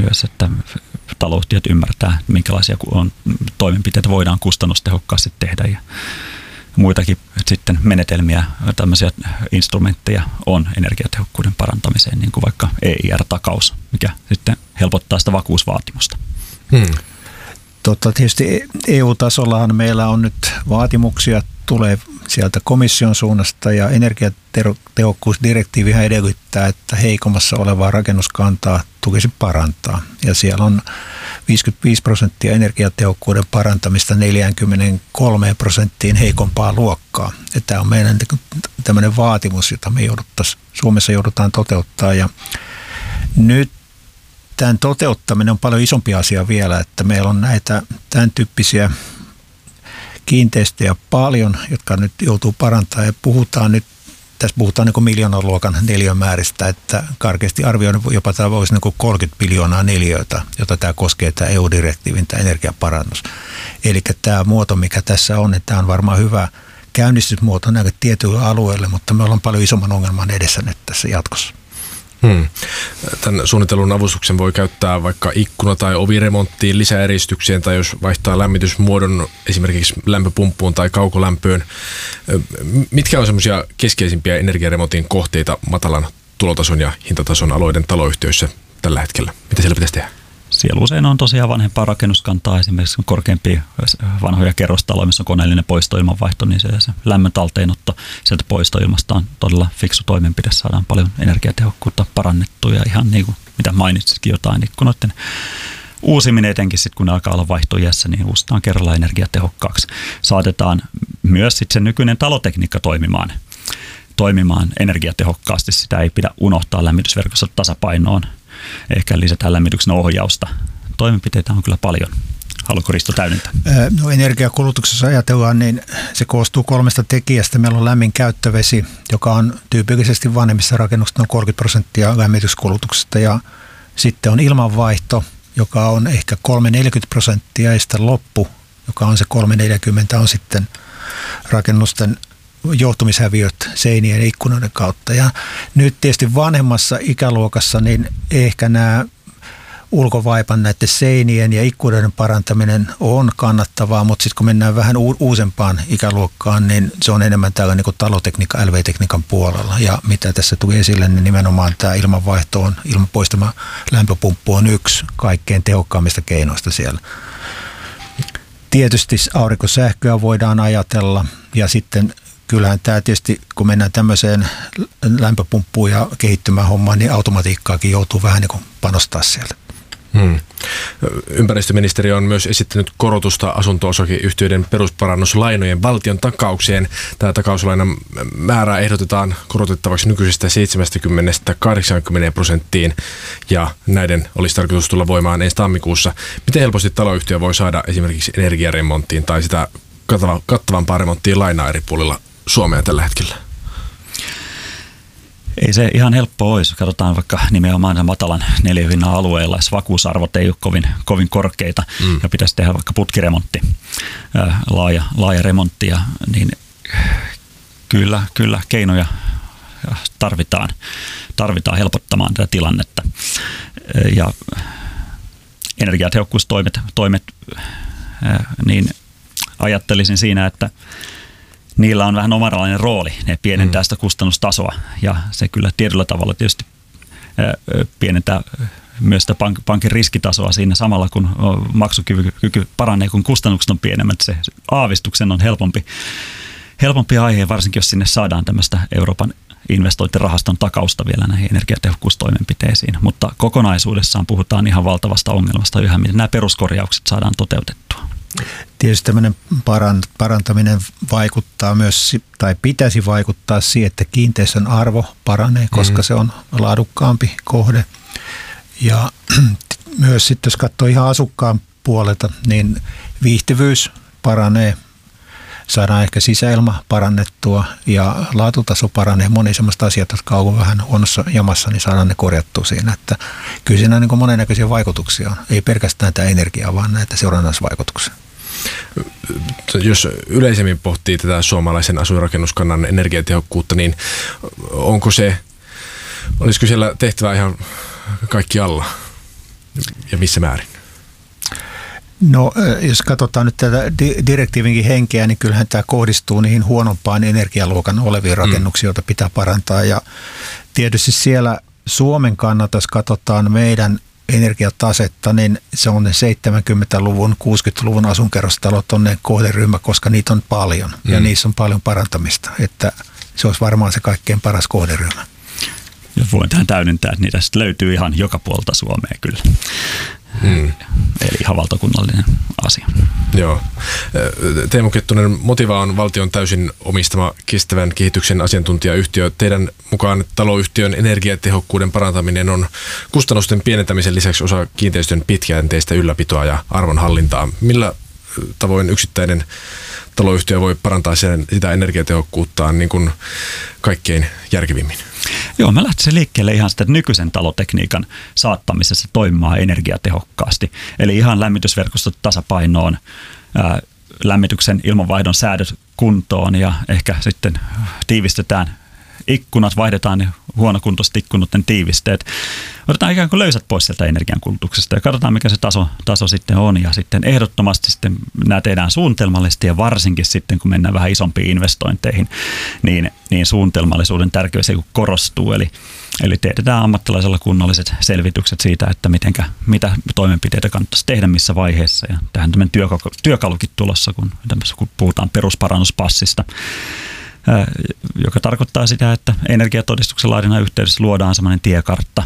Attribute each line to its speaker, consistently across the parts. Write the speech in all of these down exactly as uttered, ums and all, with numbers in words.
Speaker 1: myös, että taloustiet ymmärtää, minkälaisia on, toimenpiteitä voidaan kustannustehokkaasti tehdä ja muitakin sitten menetelmiä, tämmöisiä instrumentteja on energiatehokkuuden parantamiseen, niin kuin vaikka E I R-takaus, mikä sitten helpottaa sitä vakuusvaatimusta.
Speaker 2: Hmm. Totta, tietysti E U-tasollahan meillä on nyt vaatimuksia, tulee sieltä komission suunnasta ja energiatehokkuusdirektiivihän edellyttää, että heikommassa olevaa rakennuskantaa tulisi parantaa. Ja siellä on viisikymmentäviisi prosenttia energiatehokkuuden parantamista neljäkymmentäkolme prosenttiin heikompaa luokkaa. Ja tämä on meidän tämmöinen vaatimus, jota me Suomessa joudutaan toteuttaa. Ja nyt tämän toteuttaminen on paljon isompi asia vielä, että meillä on näitä tämän tyyppisiä kiinteistöjä paljon, jotka nyt joutuu parantamaan ja puhutaan nyt, tässä puhutaan niin kuin miljoonan luokan neliömääristä, että karkeasti arvioiden jopa tämä voisi niin kuin kolmekymmentä miljoonaa neliöitä, jota tämä koskee tämä E U-direktiivin tämä energiaparannus. Eli tämä muoto, mikä tässä on, että tämä on varmaan hyvä käynnistysmuoto näille tietyille alueille, mutta me ollaan paljon isomman ongelman edessä nyt tässä jatkossa. Hmm. Tämän suunnitellun avustuksen voi käyttää vaikka ikkuna- tai oviremonttiin, lisäeristykseen tai jos vaihtaa lämmitysmuodon esimerkiksi lämpöpumppuun tai kaukolämpöön. Mitkä on semmoisia keskeisimpiä energiaremontin kohteita matalan tulotason ja hintatason alueiden taloyhtiöissä tällä hetkellä? Mitä siellä pitäisi tehdä?
Speaker 1: Siellä usein on tosiaan vanhempaa rakennuskantaa, esimerkiksi korkeampia vanhoja kerrostaloja, missä on koneellinen poistoilmanvaihto, niin se, se lämmön talteenotto sieltä poistoilmasta on todella fiksu toimenpide, saadaan paljon energiatehokkuutta parannettua ja ihan niin kuin mitä mainitsitkin jotain ikkunoiden uusiminen etenkin sitten, kun ne alkaa olla vaihtoiässä, niin uusitaan kerralla energiatehokkaaksi. Saatetaan myös sitten se nykyinen talotekniikka toimimaan, toimimaan energiatehokkaasti, sitä ei pidä unohtaa lämmitysverkossa tasapainoon. Ehkä lisätään lämmityksen ohjausta. Toimenpiteitä on kyllä paljon. Haluatko Risto täydentää?
Speaker 3: No, energiakulutuksessa ajatellaan, niin se koostuu kolmesta tekijästä. Meillä on lämmin käyttövesi, joka on tyypillisesti vanhemmissa rakennuksissa noin kolmekymmentä prosenttia lämmityskulutuksesta. Ja sitten on ilmanvaihto, joka on ehkä kolme neljäkymmentä prosenttia, ja sitten loppu, joka on se kolme neljäkymmentä, on sitten rakennusten johtumishäviöt seinien ja ikkunoiden kautta. Ja nyt tietysti vanhemmassa ikäluokassa niin ehkä nämä ulkovaipan näiden seinien ja ikkunoiden parantaminen on kannattavaa, mutta sitten kun mennään vähän uusempaan ikäluokkaan, niin se on enemmän täällä niin kuin talotekniikan, L V-tekniikan puolella. Ja mitä tässä tuli esille, niin nimenomaan tämä ilmanvaihto on, ilman poistama lämpöpumppu on yksi kaikkein tehokkaimmista keinoista siellä. Tietysti aurinkosähköä voidaan ajatella ja sitten kyllähän tämä tietysti, kun mennään tämmöiseen lämpöpumppuun ja kehittymään hommaan, niin automatiikkaakin joutuu vähän niin kuin panostaa sieltä.
Speaker 2: Hmm. Ympäristöministeriö on myös esittänyt korotusta asunto-osakeyhtiöiden perusparannuslainojen valtion takaukseen. Tämä takauslainan määrää ehdotetaan korotettavaksi nykyisestä seitsemänkymmentä kahdeksankymmentä prosenttiin ja näiden olisi tarkoitus tulla voimaan ensi tammikuussa. Miten helposti taloyhtiö voi saada esimerkiksi energiaremonttiin tai sitä kattavampaa remonttia lainaa eri puolilla Suomea tällä hetkellä?
Speaker 1: Ei se ihan helppoa olisi. Katsotaan vaikka nimenomaan matalan neliöhinnan alueella, jos vakuusarvot ei ole kovin, kovin korkeita mm. ja pitäisi tehdä vaikka putkiremontti, laaja, laaja remontti, ja, niin kyllä, kyllä keinoja tarvitaan, tarvitaan helpottamaan tätä tilannetta. Ja energiatehokkuustoimet, toimet, niin ajattelisin siinä, että niillä on vähän omanlainen rooli. Ne pienentää mm. sitä kustannustasoa ja se kyllä tietyllä tavalla tietysti pienentää myös sitä pank- pankin riskitasoa siinä samalla, kun maksukyky paranee, kun kustannukset on pienemmät. Se aavistuksen on helpompi, helpompi aihe, varsinkin jos sinne saadaan tämmöistä Euroopan investointirahaston takausta vielä näihin energiatehokkuustoimenpiteisiin. Mutta kokonaisuudessaan puhutaan ihan valtavasta ongelmasta yhä, miten nämä peruskorjaukset saadaan toteutettua.
Speaker 3: Tietysti tämmöinen parantaminen vaikuttaa myös, tai pitäisi vaikuttaa siihen, että kiinteistön arvo paranee, koska mm. se on laadukkaampi kohde. Ja myös sitten, jos katsoo ihan asukkaan puolelta, niin viihtyvyys paranee, saadaan ehkä sisäilma parannettua ja laatutaso paranee. Moni semmoista asiat, jotka on vähän huonossa jamassa, niin saadaan ne korjattua siinä. Että kyllä siinä on niin kuin monennäköisiä vaikutuksia. Ei pelkästään tämä energiaa, vaan näitä seurannaisvaikutuksia.
Speaker 2: Jos yleisemmin pohtii tätä suomalaisen asuinrakennuskannan energiatehokkuutta, niin onko se, olisiko siellä tehtävä ihan kaikki alla?
Speaker 4: missä määrin?
Speaker 3: No jos katsotaan nyt tätä direktiivinkin henkeä, niin kyllähän tämä kohdistuu niihin huonompaan energialuokan oleviin rakennuksiin, joita pitää parantaa. Ja tietysti siellä Suomen kannalta, jos katsotaan meidän energiatasetta, niin se on ne seitsemänkymmentäluvun, kuusikymmentäluvun asunkerrostalot on ne kohderyhmä, koska niitä on paljon ja mm. niissä on paljon parantamista. Että se olisi varmaan se kaikkein paras kohderyhmä.
Speaker 1: Ja voin tähän täydentää, että niitä löytyy ihan joka puolta Suomea kyllä. Hmm. Eli ihan valtakunnallinen asia.
Speaker 4: Joo. Teemu Kettunen, Motiva on valtion täysin omistama kestävän kehityksen asiantuntijayhtiö. Teidän mukaan taloyhtiön energiatehokkuuden parantaminen on kustannusten pienentämisen lisäksi osa kiinteistön pitkäjänteistä ylläpitoa ja arvonhallintaa. Millä tavoin yksittäinen taloyhtiö voi parantaa sen, sitä energiatehokkuuttaan niin kuin kaikkein järkevimmin?
Speaker 1: Joo, mä lähtisin liikkeelle ihan sitä nykyisen talotekniikan saattamisessa toimimaan energiatehokkaasti. Eli ihan lämmitysverkostot tasapainoon, ää, lämmityksen ilmanvaihdon säädöt kuntoon ja ehkä sitten tiivistetään ikkunat, vaihdetaan huonokuntoiset ikkunoiden tiivisteet. Otetaan ikään kuin löysät pois sieltä energiankulutuksesta ja katsotaan, mikä se taso, taso sitten on. Ja sitten ehdottomasti sitten nämä tehdään suunnitelmallisesti ja varsinkin sitten, kun mennään vähän isompiin investointeihin, niin, niin suunnitelmallisuuden tärkeys ei korostuu. Eli, eli tehdään ammattilaisella kunnolliset selvitykset siitä, että mitenkä, mitä toimenpiteitä kannattaisi tehdä missä vaiheessa. Ja tähän tämmöinen työkalu, työkalukin tulossa, kun, kun puhutaan perusparannuspassista, joka tarkoittaa sitä, että energiatodistuksen laadinnan yhteydessä luodaan sellainen tiekartta,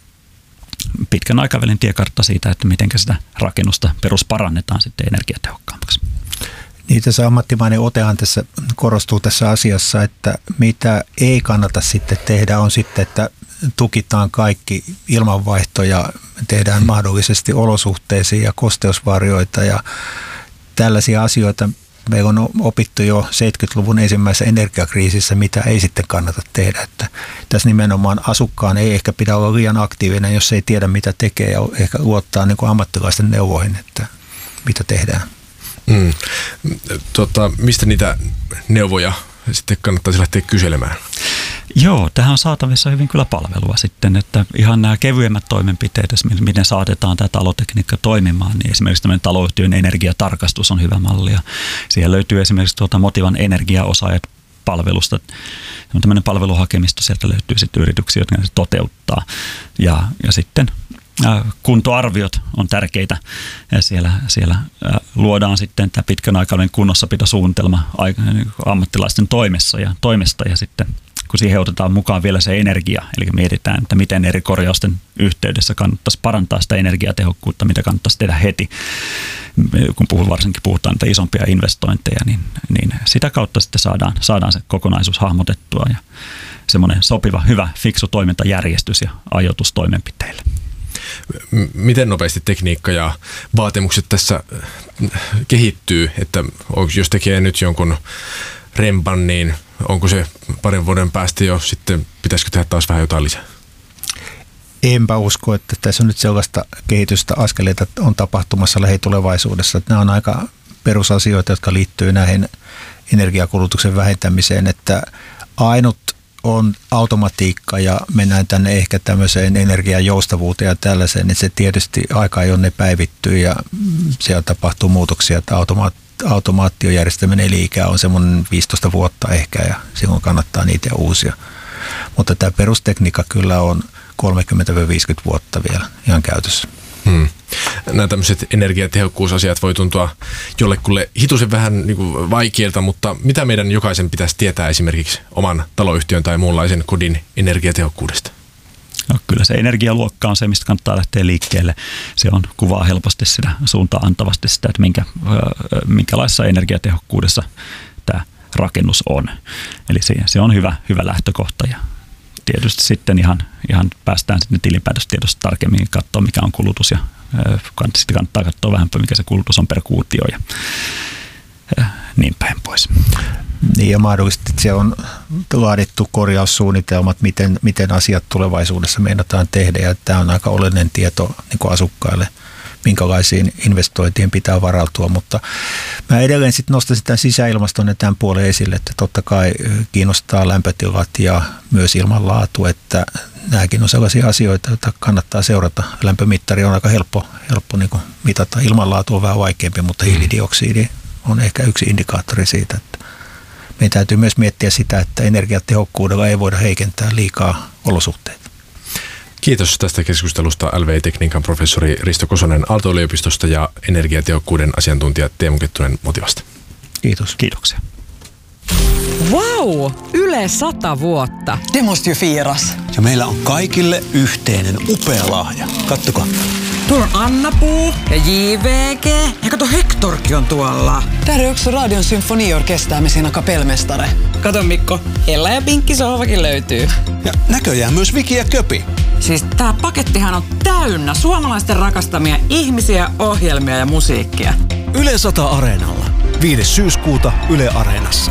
Speaker 1: pitkän aikavälin tiekartta siitä, että miten sitä rakennusta perusparannetaan sitten energiatehokkaammaksi.
Speaker 3: Niin tässä ammattimainen otehan tässä korostuu tässä asiassa, että mitä ei kannata sitten tehdä on sitten, että tukitaan kaikki ilmanvaihto ja tehdään mahdollisesti olosuhteisiin ja kosteusvarjoita ja tällaisia asioita. Me on opittu jo seitsemänkymmentäluvun ensimmäisessä energiakriisissä, mitä ei sitten kannata tehdä. Että tässä nimenomaan asukkaan ei ehkä pidä olla liian aktiivinen, jos ei tiedä mitä tekee ja ehkä luottaa niin kuin ammattilaisten neuvoihin, että mitä tehdään.
Speaker 4: Mm. Tota, mistä niitä neuvoja sitten kannattaisi lähteä kyselemään?
Speaker 1: Joo, tähän on saatavissa hyvin kyllä palvelua sitten, että ihan nämä kevyemmät toimenpiteet, miten saatetaan tämä talotekniikka toimimaan, niin esimerkiksi tämmöinen taloyhtiön energiatarkastus on hyvä malli. Ja siellä löytyy esimerkiksi tuota Motivan energiaosaajat palvelusta, tämmöinen palveluhakemisto, sieltä löytyy sitten yrityksiä, jotka se toteuttaa. Ja, ja sitten kuntoarviot on tärkeitä ja siellä, siellä luodaan sitten tämä pitkän aikavälin kunnossapitosuunnitelma ammattilaisten toimessa ja, toimesta ja sitten kun siihen otetaan mukaan vielä se energia, eli mietitään, että miten eri korjausten yhteydessä kannattaisi parantaa sitä energiatehokkuutta, mitä kannattaisi tehdä heti, kun puhun, varsinkin puhutaan niitä isompia investointeja, niin, niin sitä kautta sitten saadaan, saadaan se kokonaisuus hahmotettua ja semmoinen sopiva, hyvä, fiksu toimintajärjestys ja ajoitus toimenpiteille.
Speaker 4: Miten nopeasti tekniikka ja vaatimukset tässä kehittyy, että jos tekee nyt jonkun rempan, niin onko se parin vuoden päästä jo sitten, pitäisikö tehdä taas vähän jotain lisää?
Speaker 3: Enpä usko, että tässä on nyt sellaista kehitystä askeleita on tapahtumassa lähitulevaisuudessa. Nämä on aika perusasioita, jotka liittyy näihin energiakulutuksen vähentämiseen, että ainut on automatiikka ja mennään tänne ehkä tämmöiseen energian joustavuuteen ja tällaiseen, niin se tietysti aika ei ole ne päivittyy ja siellä tapahtuu muutoksia, että automaat, automaatiojärjestelmän eli-ikä on semmoinen viisitoista vuotta ehkä ja silloin kannattaa niitä uusia. Mutta tämä perustekniikka kyllä on kolmekymmentä viisikymmentä vuotta vielä ihan käytössä.
Speaker 4: Hmm. Nämä tämmöiset energiatehokkuusasiat voi tuntua jollekulle hitusen vähän niin kuin vaikeilta, mutta mitä meidän jokaisen pitäisi tietää esimerkiksi oman taloyhtiön tai muunlaisen kodin energiatehokkuudesta?
Speaker 1: No, kyllä se energialuokka on se, mistä kannattaa lähteä liikkeelle. Se on kuvaa helposti sitä suuntaan antavasti sitä, että minkä, minkälaisessa energiatehokkuudessa tämä rakennus on. Eli se, se on hyvä, hyvä lähtökohta ja tietysti sitten ihan, ihan päästään sitten tilinpäätöstiedosta tarkemmin katsoa, mikä on kulutus ja sitten kannattaa katsoa vähän, mikä se kulutus on per kuutio ja, ja niin päin pois.
Speaker 3: Niin ja mahdollisesti se on laadittu korjaussuunnitelmat, miten, miten asiat tulevaisuudessa meinataan tehdä ja tämä on aika oleellinen tieto niin kuin asukkaille, minkälaisiin investointien pitää varautua, mutta mä edelleen sitten nostaisin tämän sisäilmaston ja tämän puolen esille, että totta kai kiinnostaa lämpötilat ja myös ilmanlaatu, että nämäkin on sellaisia asioita, joita kannattaa seurata. Lämpömittari on aika helppo, helppo niin kuin mitata. Ilmanlaatu on vähän vaikeampi, mutta hiilidioksidi on ehkä yksi indikaattori siitä, että meidän täytyy myös miettiä sitä, että energiatehokkuudella ei voida heikentää liikaa olosuhteita.
Speaker 4: Kiitos tästä keskustelusta L V I-tekniikan professori Risto Kosonen Aalto-yliopistosta ja energiatehokkuuden asiantuntija Teemu Kettunen Motivasta.
Speaker 3: Kiitos.
Speaker 1: Kiitoksia.
Speaker 5: Wow! Yle sata vuotta.
Speaker 6: Det måste ju firas. Ja meillä on kaikille yhteinen upea lahja. Kattokaa.
Speaker 5: Tuolla on Anna-Puu ja J V G. Ja kato, Hektorkin on tuolla.
Speaker 6: Där är också Radion symfoniorkester med sina kapellmästare.
Speaker 5: Kato Mikko, Ella ja Pinkki sohvakin löytyy.
Speaker 6: Ja näköjään myös Viki ja Köpi.
Speaker 5: Siis tää pakettihan on täynnä suomalaisten rakastamia ihmisiä, ohjelmia ja musiikkia.
Speaker 6: Yle sata Areenalla. viides syyskuuta Yle Areenassa.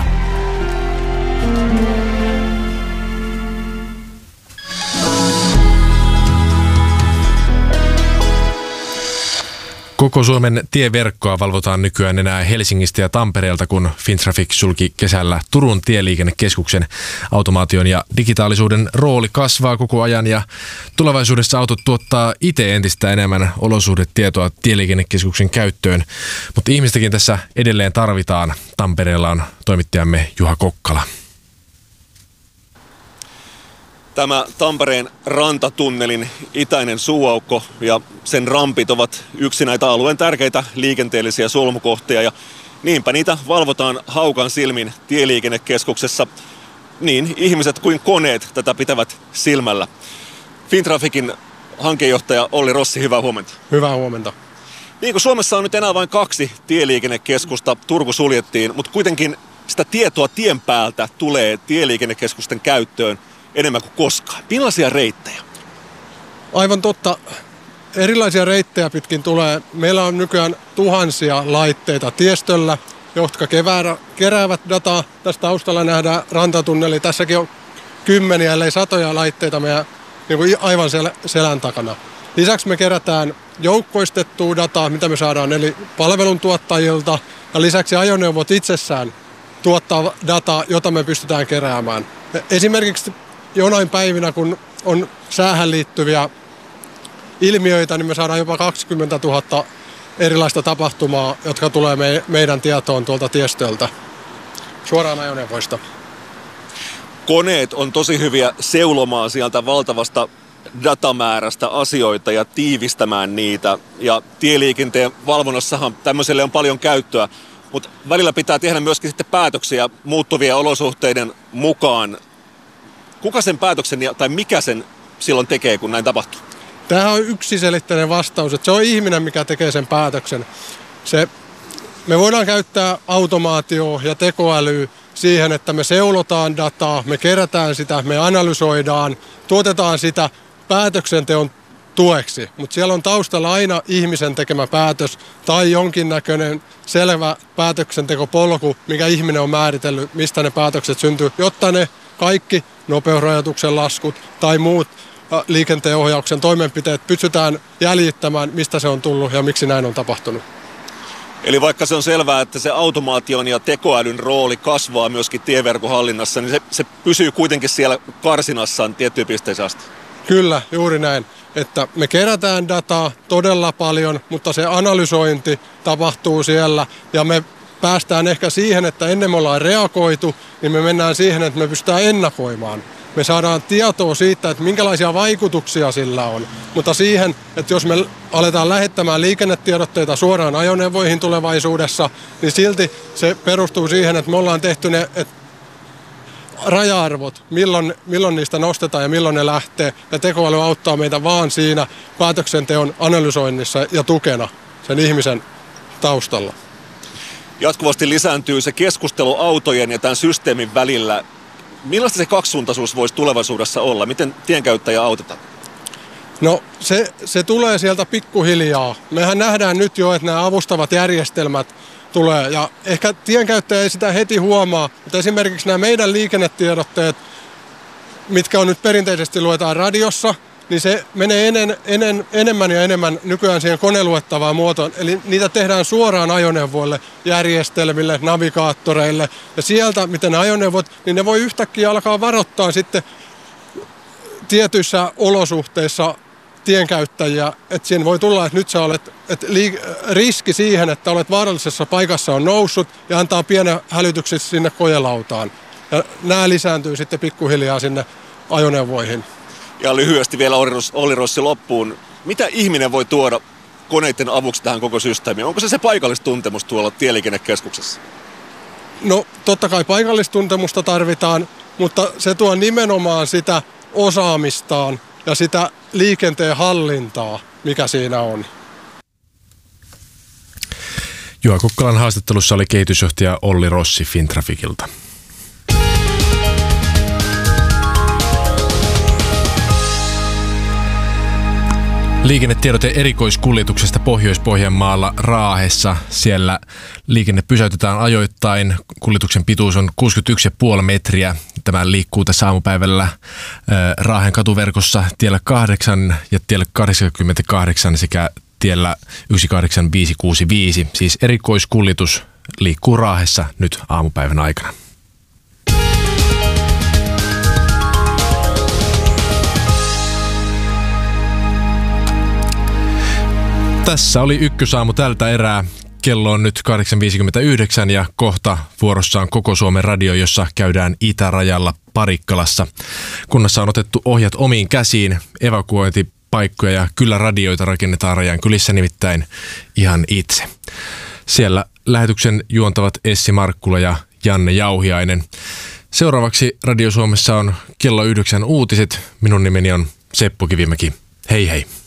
Speaker 4: Koko Suomen tieverkkoa valvotaan nykyään enää Helsingistä ja Tampereelta, kun Fintraffic sulki kesällä Turun tieliikennekeskuksen. Automaation ja digitaalisuuden rooli kasvaa koko ajan ja tulevaisuudessa autot tuottaa itse entistä enemmän olosuhdetietoa tieliikennekeskuksen käyttöön. Mutta ihmistäkin tässä edelleen tarvitaan. Tampereella on toimittajamme Juha Kokkala.
Speaker 7: Tämä Tampereen rantatunnelin itäinen suuaukko ja sen rampit ovat yksi näitä alueen tärkeitä liikenteellisiä solmukohtia ja niinpä niitä valvotaan haukan silmin tieliikennekeskuksessa. Niin ihmiset kuin koneet tätä pitävät silmällä. Fintrafficin hankejohtaja Olli Rossi, hyvää huomenta.
Speaker 8: Hyvää huomenta.
Speaker 7: Niin kuin Suomessa on nyt enää vain kaksi tieliikennekeskusta, Turku suljettiin, mutta kuitenkin sitä tietoa tien päältä tulee tieliikennekeskusten käyttöön enemmän kuin koskaan. Millaisia reittejä?
Speaker 8: Aivan totta. Erilaisia reittejä pitkin tulee. Meillä on nykyään tuhansia laitteita tiestöllä, jotka keväällä keräävät dataa. Tässä taustalla nähdään rantatunneli. Tässäkin on kymmeniä, ellei satoja laitteita meidän niin kuin aivan sel- selän takana. Lisäksi me kerätään joukkoistettua dataa, mitä me saadaan eli palveluntuottajilta. Ja lisäksi ajoneuvot itsessään tuottaa dataa, jota me pystytään keräämään. Esimerkiksi jonain päivinä, kun on säähän liittyviä ilmiöitä, niin me saadaan jopa kaksikymmentätuhatta erilaista tapahtumaa, jotka tulee me, meidän tietoon tuolta tiestöltä suoraan ajoneuvoista.
Speaker 7: Koneet on tosi hyviä seulomaan sieltä valtavasta datamäärästä asioita ja tiivistämään niitä. Ja tieliikenteen valvonnassahan tämmöiselle on paljon käyttöä, mutta välillä pitää tehdä myöskin sitten päätöksiä muuttuvien olosuhteiden mukaan. Kuka sen päätöksen tai mikä sen silloin tekee, kun näin tapahtuu?
Speaker 8: Tämä on yksiselitteinen vastaus, että se on ihminen, mikä tekee sen päätöksen. Se, me voidaan käyttää automaatioa ja tekoälyä siihen, että me seulotaan dataa, me kerätään sitä, me analysoidaan, tuotetaan sitä päätöksenteon tueksi. Mutta siellä on taustalla aina ihmisen tekemä päätös tai jonkinnäköinen selvä päätöksentekopolku, mikä ihminen on määritellyt, mistä ne päätökset syntyy, jotta ne kaikki nopeusrajoituksen laskut tai muut liikenteen ohjauksen toimenpiteet pystytään jäljittämään, mistä se on tullut ja miksi näin on tapahtunut.
Speaker 7: Eli vaikka se on selvää, että se automaation ja tekoälyn rooli kasvaa myöskin tieverkon hallinnassa, niin se, se pysyy kuitenkin siellä karsinassaan tiettyyn pisteeseen asti.
Speaker 8: Kyllä, juuri näin. Että me kerätään dataa todella paljon, mutta se analysointi tapahtuu siellä ja me päästään ehkä siihen, että ennen me ollaan reagoitu, niin me mennään siihen, että me pystytään ennakoimaan. Me saadaan tietoa siitä, että minkälaisia vaikutuksia sillä on, mutta siihen, että jos me aletaan lähettämään liikennetiedotteita suoraan ajoneuvoihin tulevaisuudessa, niin silti se perustuu siihen, että me ollaan tehty ne että raja-arvot, milloin, milloin niistä nostetaan ja milloin ne lähtee, ja tekoäly auttaa meitä vaan siinä päätöksenteon analysoinnissa ja tukena sen ihmisen taustalla.
Speaker 7: Jatkuvasti lisääntyy se keskustelu autojen ja tämän systeemin välillä. Millaista se kaksisuuntaisuus voisi tulevaisuudessa olla? Miten tienkäyttäjä autetaan?
Speaker 8: No se, se tulee sieltä pikkuhiljaa. Mehän nähdään nyt jo, että nämä avustavat järjestelmät tulee. Ja ehkä tienkäyttäjä ei sitä heti huomaa, mutta esimerkiksi nämä meidän liikennetiedotteet, mitkä on nyt perinteisesti luetaan radiossa, niin se menee enen, enen, enemmän ja enemmän nykyään siihen koneluettavaan muotoon. Eli niitä tehdään suoraan ajoneuvoille, järjestelmille, navigaattoreille. Ja sieltä, miten ne ajoneuvot, niin ne voi yhtäkkiä alkaa varoittaa sitten tietyissä olosuhteissa tienkäyttäjiä, että siinä voi tulla, että nyt sä olet, että riski siihen, että olet vaarallisessa paikassa on noussut ja antaa pienen hälytyksen sinne kojelautaan. Ja nämä lisääntyy sitten pikkuhiljaa sinne ajoneuvoihin.
Speaker 7: Ja lyhyesti vielä Olli Rossi loppuun. Mitä ihminen voi tuoda koneiden avuksi tähän koko systeemiin? Onko se se paikallistuntemus tuolla tieliikennekeskuksessa?
Speaker 8: No totta kai paikallistuntemusta tarvitaan, mutta se tuo nimenomaan sitä osaamistaan ja sitä liikenteen hallintaa, mikä siinä on.
Speaker 4: Juha Kukkolan haastattelussa oli kehitysjohtaja Olli Rossi Fintraficilta. Liikennetiedote erikoiskuljetuksesta Pohjois-Pohjanmaalla Raahessa. Siellä liikenne pysäytetään ajoittain. Kuljetuksen pituus on kuusikymmentäyksi pilkku viisi metriä. Tämä liikkuu tässä aamupäivällä Raahen katuverkossa tiellä kahdeksan ja tiellä kahdeksankymmentäkahdeksan sekä tiellä yksi kahdeksan viisi kuusi viisi. Siis erikoiskuljetus liikkuu Raahessa nyt aamupäivän aikana. Tässä oli Ykkösaamu tältä erää. Kello on nyt kahdeksan viisikymmentäyhdeksän ja kohta vuorossa on Koko Suomen radio, jossa käydään itärajalla Parikkalassa. Kunnassa on otettu ohjat omiin käsiin, evakuointipaikkoja ja kyllä radioita rakennetaan rajan kylissä nimittäin ihan itse. Siellä lähetyksen juontavat Essi Markkula ja Janne Jauhiainen. Seuraavaksi Radio Suomessa on kello yhdeksän uutiset. Minun nimeni on Seppo Kivimäki. Hei hei!